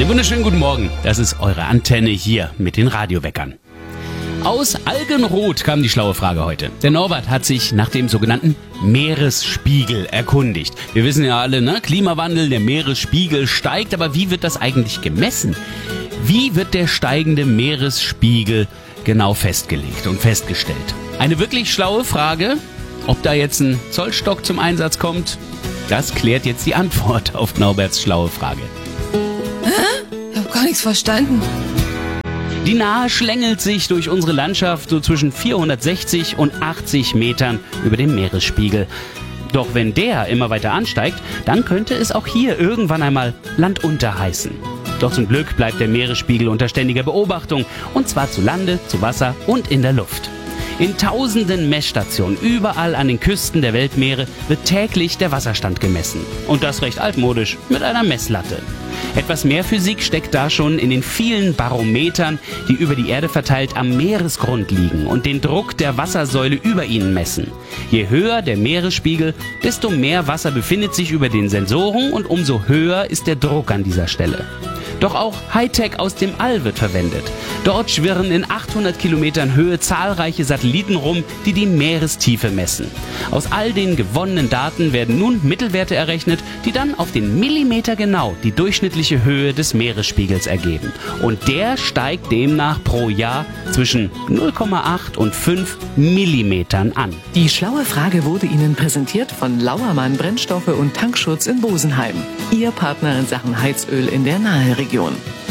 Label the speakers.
Speaker 1: Einen wunderschönen guten Morgen. Das ist eure Antenne hier mit den Radioweckern. Aus Algenrot kam die schlaue Frage heute. Der Norbert hat sich nach dem sogenannten Meeresspiegel erkundigt. Wir wissen ja alle, ne? Klimawandel, der Meeresspiegel steigt. Aber wie wird das eigentlich gemessen? Wie wird der steigende Meeresspiegel genau festgelegt und festgestellt? Eine wirklich schlaue Frage. Ob da jetzt ein Zollstock zum Einsatz kommt, das klärt jetzt die Antwort auf Norberts schlaue Frage.
Speaker 2: Ich habe gar nichts verstanden.
Speaker 1: Die Nahe schlängelt sich durch unsere Landschaft so zwischen 460 und 80 Metern über dem Meeresspiegel. Doch wenn der immer weiter ansteigt, dann könnte es auch hier irgendwann einmal landunter heißen. Doch zum Glück bleibt der Meeresspiegel unter ständiger Beobachtung, und zwar zu Lande, zu Wasser und in der Luft. In tausenden Messstationen überall an den Küsten der Weltmeere wird täglich der Wasserstand gemessen. Und das recht altmodisch mit einer Messlatte. Etwas mehr Physik steckt da schon in den vielen Barometern, die über die Erde verteilt am Meeresgrund liegen und den Druck der Wassersäule über ihnen messen. Je höher der Meeresspiegel, desto mehr Wasser befindet sich über den Sensoren und umso höher ist der Druck an dieser Stelle. Doch auch Hightech aus dem All wird verwendet. Dort schwirren in 800 Kilometern Höhe zahlreiche Satelliten rum, die die Meerestiefe messen. Aus all den gewonnenen Daten werden nun Mittelwerte errechnet, die dann auf den Millimeter genau die durchschnittliche Höhe des Meeresspiegels ergeben. Und der steigt demnach pro Jahr zwischen 0,8 und 5 Millimetern an.
Speaker 3: Die schlaue Frage wurde Ihnen präsentiert von Lauermann Brennstoffe und Tankschutz in Bosenheim. Ihr Partner in Sachen Heizöl in der Nahe Region.